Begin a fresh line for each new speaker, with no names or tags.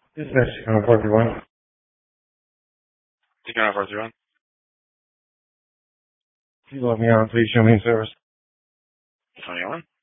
This is Mexican 41.
Taking off R31.
If you let me on, please show me in service.
21.